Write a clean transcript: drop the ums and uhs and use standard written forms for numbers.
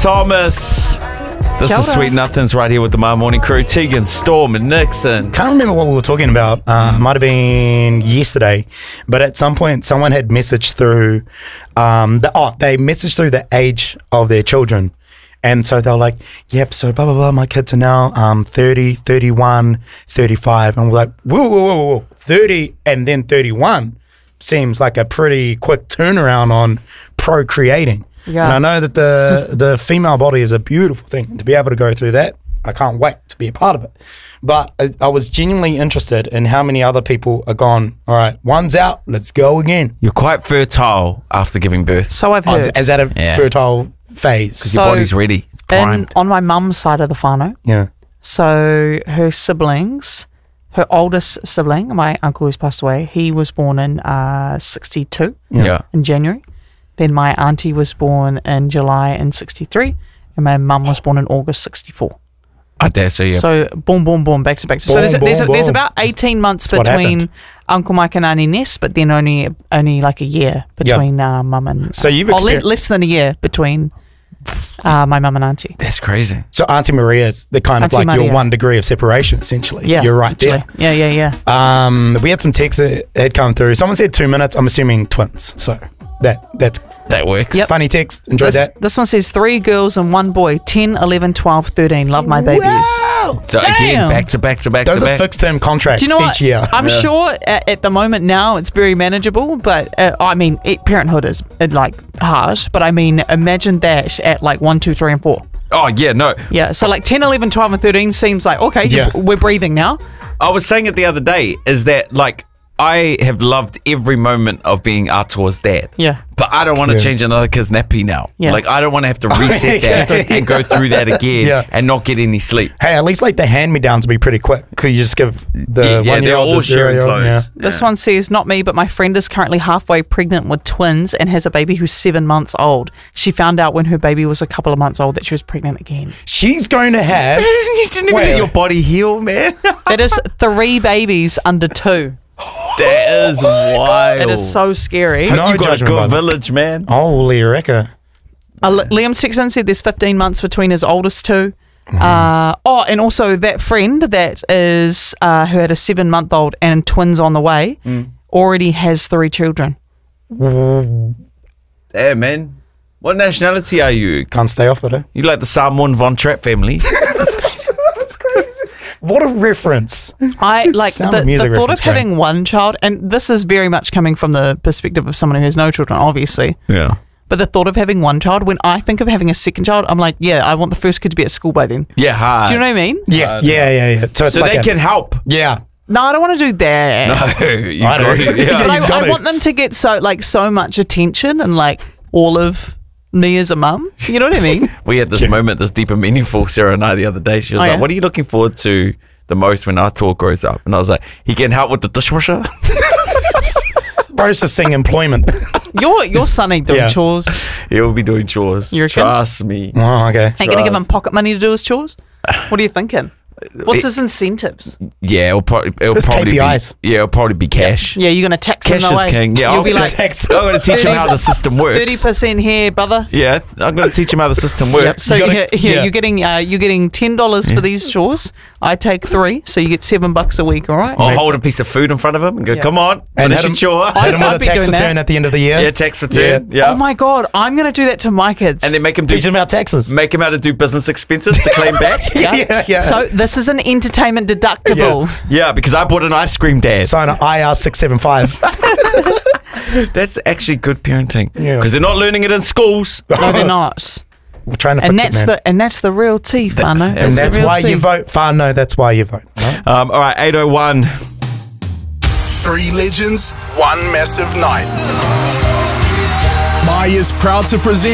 Thomas. This Kia is ora. Sweet Nothings right here with the My Morning Crew. Tegan, Storm, and Nixon. Can't remember what we were talking about. Might have been yesterday, but at some point someone had messaged through they messaged through the age of their children. And so they were like, yep, so blah, blah, blah, my kids are now 30, 31, 35. And we're like, whoa, 30 and then 31 seems like a pretty quick turnaround on procreating. Yeah. And I know that the female body is a beautiful thing. And to be able to go through that, I can't wait to be a part of it. But I was genuinely interested in how many other people are gone, all right, one's out, let's go again. You're quite fertile after giving birth So I've Is heard. that a Yeah. fertile phase? because your body's ready. It's primed. On my mum's side of the whānau, Yeah. so her siblings, her oldest sibling, my uncle who's passed away, he was born in 62 Yeah. in January. Then my auntie was born in July in 63, and my mum was born in August 64. I dare say, yeah. So boom, back to back. So Boom, there's boom. about 18 months That's what between happened. Uncle Mike and Auntie Ness, but then only like a year between mum and... So you've less, experienced... less than a year between my mum and auntie. That's crazy. So Auntie Maria is the kind of Auntie like your Maria. 1 degree of separation, essentially. Yeah, You're right there. actually. Yeah. We had some texts that had come through. Someone said 2 minutes. I'm assuming twins. So that's That works. Yep. funny text. Enjoyed that. This one says 3 girls and 1 boy, 10, 11, 12, 13. Love my babies. Wow. So again, Damn. back to back to back Those to are back. fixed term contracts Do you know each what? year. I'm sure at the moment now it's very manageable, but I mean, parenthood is like hard, but I mean, imagine that at like 1, 2, 3, and 4. Oh, yeah, no. Yeah, so like 10, 11, 12, and 13 seems like, okay, Yeah. we're breathing now. I was saying it the other day, is that like I have loved every moment of being Atoa's dad. Yeah. But I don't want to Yeah. change another kid's nappy now. Yeah. Like I don't want to have to reset that and go through that again Yeah. and not get any sleep. Hey, at least like the hand-me-downs will be pretty quick. Could you just give the Yeah, 1 year they're old all the sharing 0-year-old? clothes. This one says, not me, but my friend is currently halfway pregnant with twins and has a baby who's 7 months old. She found out when her baby was a couple of months old that she was pregnant again. She's going to have... You didn't even Wait. let your body heal, man. That is 3 babies under 2. That is wild. It is so scary. No you got a judgment, good brother. village, man. Holy Rekka. Liam Sexton said there's 15 months between his oldest 2. And also that friend that is who had a 7-month-old and twins on the way already has 3 children. Damn, man. What nationality are you? Can't stay off it, eh? You like the Samoan Von Trapp family? What a reference. I like Sound of the Music thought of reference, great. having 1 child, and this is very much coming from the perspective of someone who has no children, obviously. Yeah. But the thought of having 1 child, when I think of having a second child, I'm like, yeah, I want the first kid to be at school by then. Yeah, hard. Do you know what I mean? Yes. Yeah. So it's So like they a- can help. Yeah. No, I don't want to do that. No, you I got don't. it. Yeah. But You've got I to. want them to get so much attention and like all of me as a mum. You know what I mean? We had this moment, this deep and meaningful, Sarah and I, the other day. She was Oh, like, yeah? what are you looking forward to the most when Atua grows up? And I was like, he can help with the dishwasher. Processing employment. Your son ain't doing Yeah. chores. He'll be doing chores. You reckon? Trust me. Oh, okay. Ain't gonna give him pocket money to do his chores. What are you thinking? What's It- his incentives? Yeah, it'll probably There's be KPIs. yeah, it'll probably be cash. Yeah, you're gonna tax him Cash is away. king. Yeah, You'll I'll be like tax. I'm going to teach him how the system works. 30% here, brother. Yeah, I'm going to teach him how the system works. Yep. So You gotta- here, yeah. you're getting $10 for these chores. I take 3, so you get $7 a week. All right. I'll hold a piece of food in front of him and go, Yeah. come on, And finish hit your him, chore. hit him with I'd a be tax doing return that. at the end of the year. Yeah, tax return. Yeah. Oh my god, I'm gonna do that to my kids. And then make him do Teach them about taxes. make him how to do business expenses to claim back. Yeah. So this is an entertainment deductible. Yeah, because I bought an ice cream, Dad. Sign an IR 675. That's actually good parenting. Yeah. Because they're not learning it in schools. No, they're not. We're trying to And fix that's it, man. that's the real tea, Whānau. And It's the that's real why tea. you vote. Whānau, that's why you vote. Right? All right, 801. 3 legends, 1 massive night. Maya's proud to present